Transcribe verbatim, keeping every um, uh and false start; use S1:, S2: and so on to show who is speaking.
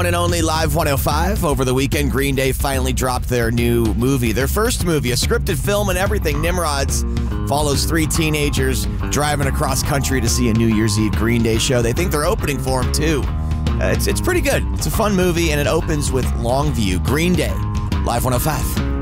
S1: and only Live one oh five. Over the weekend, Green Day finally dropped their new movie. Their first movie, a scripted film and everything, Nimrods, follows three teenagers driving across country to see a New Year's Eve Green Day show. They think they're opening for them, too. Uh, it's, it's pretty good. It's a fun movie, and it opens with Longview, Green Day, Live one oh five.